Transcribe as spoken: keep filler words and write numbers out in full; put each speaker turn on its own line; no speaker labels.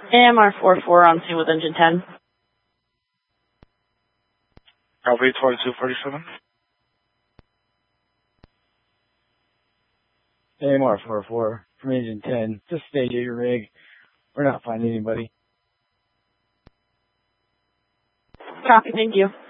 A M R four four on scene with engine ten.
Copy, twenty-two forty-seven.
A M R four four from engine ten. Just stay at your rig. We're not finding anybody.
Copy, thank you.